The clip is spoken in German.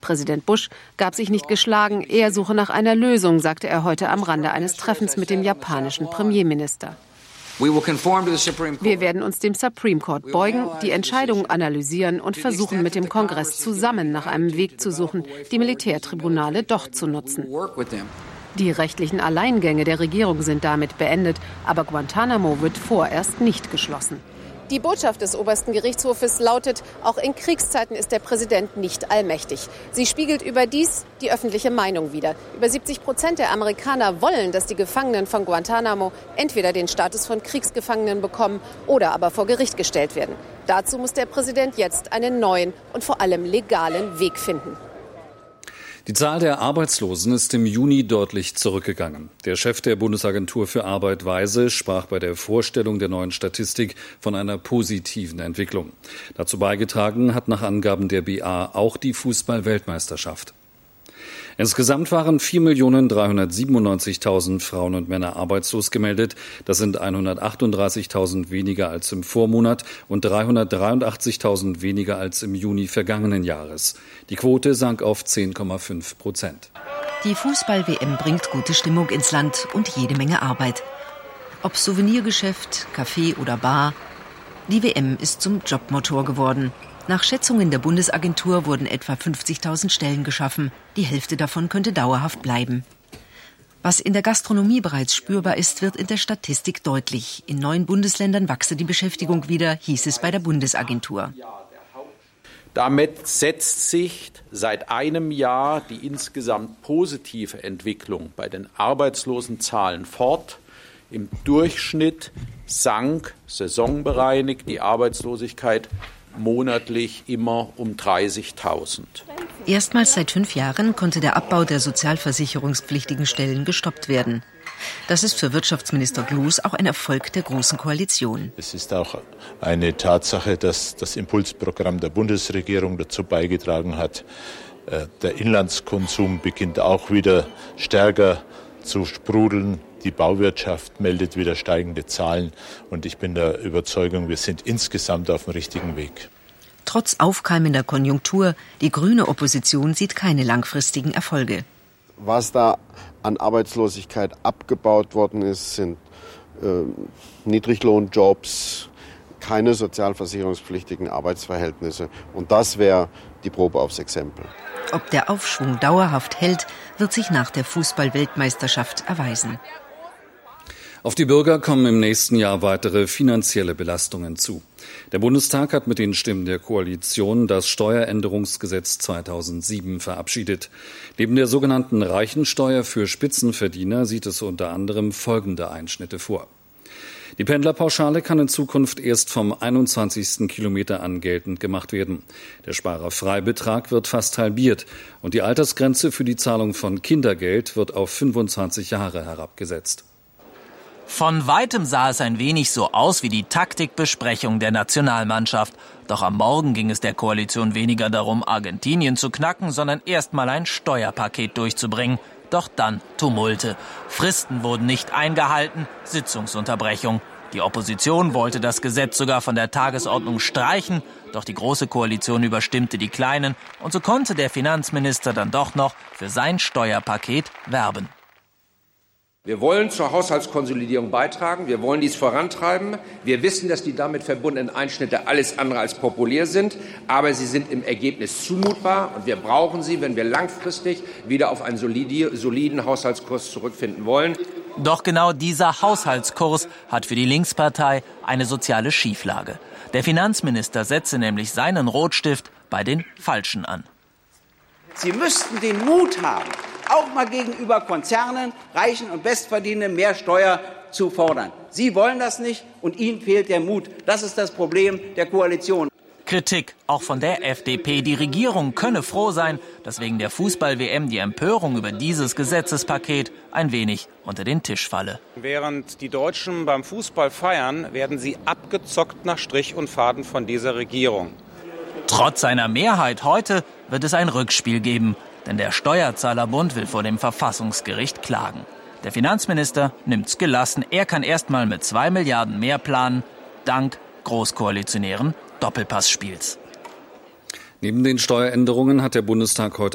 Präsident Bush gab sich nicht geschlagen, er suche nach einer Lösung, sagte er heute am Rande eines Treffens mit dem japanischen Premierminister. Wir werden uns dem Supreme Court beugen, die Entscheidungen analysieren und versuchen, mit dem Kongress zusammen nach einem Weg zu suchen, die Militärtribunale doch zu nutzen. Die rechtlichen Alleingänge der Regierung sind damit beendet, aber Guantánamo wird vorerst nicht geschlossen. Die Botschaft des obersten Gerichtshofes lautet, auch in Kriegszeiten ist der Präsident nicht allmächtig. Sie spiegelt überdies die öffentliche Meinung wider. Über 70% der Amerikaner wollen, dass die Gefangenen von Guantánamo entweder den Status von Kriegsgefangenen bekommen oder aber vor Gericht gestellt werden. Dazu muss der Präsident jetzt einen neuen und vor allem legalen Weg finden. Die Zahl der Arbeitslosen ist im Juni deutlich zurückgegangen. Der Chef der Bundesagentur für Arbeit Weise sprach bei der Vorstellung der neuen Statistik von einer positiven Entwicklung. Dazu beigetragen hat nach Angaben der BA auch die Fußball-Weltmeisterschaft. Insgesamt waren 4.397.000 Frauen und Männer arbeitslos gemeldet. Das sind 138.000 weniger als im Vormonat und 383.000 weniger als im Juni vergangenen Jahres. Die Quote sank auf 10,5%. Die Fußball-WM bringt gute Stimmung ins Land und jede Menge Arbeit. Ob Souvenirgeschäft, Café oder Bar, die WM ist zum Jobmotor geworden. Nach Schätzungen der Bundesagentur wurden etwa 50.000 Stellen geschaffen. Die Hälfte davon könnte dauerhaft bleiben. Was in der Gastronomie bereits spürbar ist, wird in der Statistik deutlich. In 9 Bundesländern wachse die Beschäftigung wieder, hieß es bei der Bundesagentur. Damit setzt sich seit einem Jahr die insgesamt positive Entwicklung bei den Arbeitslosenzahlen fort. Im Durchschnitt sank saisonbereinigt die Arbeitslosigkeit monatlich immer um 30.000. Erstmals seit 5 Jahren konnte der Abbau der sozialversicherungspflichtigen Stellen gestoppt werden. Das ist für Wirtschaftsminister Gloos auch ein Erfolg der Großen Koalition. Es ist auch eine Tatsache, dass das Impulsprogramm der Bundesregierung dazu beigetragen hat. Der Inlandskonsum beginnt auch wieder stärker zu sprudeln. Die Bauwirtschaft meldet wieder steigende Zahlen und ich bin der Überzeugung, wir sind insgesamt auf dem richtigen Weg. Trotz aufkeimender Konjunktur, die grüne Opposition sieht keine langfristigen Erfolge. Was da an Arbeitslosigkeit abgebaut worden ist, sind Niedriglohnjobs, keine sozialversicherungspflichtigen Arbeitsverhältnisse. Und das wäre die Probe aufs Exempel. Ob der Aufschwung dauerhaft hält, wird sich nach der Fußball-Weltmeisterschaft erweisen. Auf die Bürger kommen im nächsten Jahr weitere finanzielle Belastungen zu. Der Bundestag hat mit den Stimmen der Koalition das Steueränderungsgesetz 2007 verabschiedet. Neben der sogenannten Reichensteuer für Spitzenverdiener sieht es unter anderem folgende Einschnitte vor. Die Pendlerpauschale kann in Zukunft erst vom 21. Kilometer an geltend gemacht werden. Der Sparerfreibetrag wird fast halbiert und die Altersgrenze für die Zahlung von Kindergeld wird auf 25 Jahre herabgesetzt. Von Weitem sah es ein wenig so aus wie die Taktikbesprechung der Nationalmannschaft. Doch am Morgen ging es der Koalition weniger darum, Argentinien zu knacken, sondern erst mal ein Steuerpaket durchzubringen. Doch dann Tumulte. Fristen wurden nicht eingehalten, Sitzungsunterbrechung. Die Opposition wollte das Gesetz sogar von der Tagesordnung streichen, doch die Große Koalition überstimmte die Kleinen und so konnte der Finanzminister dann doch noch für sein Steuerpaket werben. Wir wollen zur Haushaltskonsolidierung beitragen, wir wollen dies vorantreiben. Wir wissen, dass die damit verbundenen Einschnitte alles andere als populär sind, aber sie sind im Ergebnis zumutbar und wir brauchen sie, wenn wir langfristig wieder auf einen soliden Haushaltskurs zurückfinden wollen. Doch genau dieser Haushaltskurs hat für die Linkspartei eine soziale Schieflage. Der Finanzminister setze nämlich seinen Rotstift bei den Falschen an. Sie müssten den Mut haben, auch mal gegenüber Konzernen, Reichen und Bestverdienenden mehr Steuer zu fordern. Sie wollen das nicht und Ihnen fehlt der Mut. Das ist das Problem der Koalition. Kritik auch von der FDP. Die Regierung könne froh sein, dass wegen der Fußball-WM die Empörung über dieses Gesetzespaket ein wenig unter den Tisch falle. Während die Deutschen beim Fußball feiern, werden sie abgezockt nach Strich und Faden von dieser Regierung. Trotz seiner Mehrheit heute wird es ein Rückspiel geben. Denn der Steuerzahlerbund will vor dem Verfassungsgericht klagen. Der Finanzminister nimmt's gelassen. Er kann erst mal mit 2 Milliarden mehr planen, dank großkoalitionären Doppelpassspiels. Neben den Steueränderungen hat der Bundestag heute